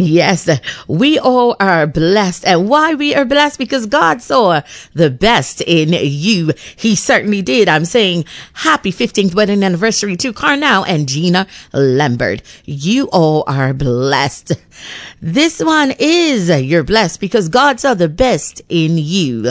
Yes, we all are blessed. And why we are blessed? Because God saw the best in you. He certainly did. I'm saying happy 15th wedding anniversary to Carnell and Gina Lambert. You all are blessed. This one is you're blessed because God saw the best in you.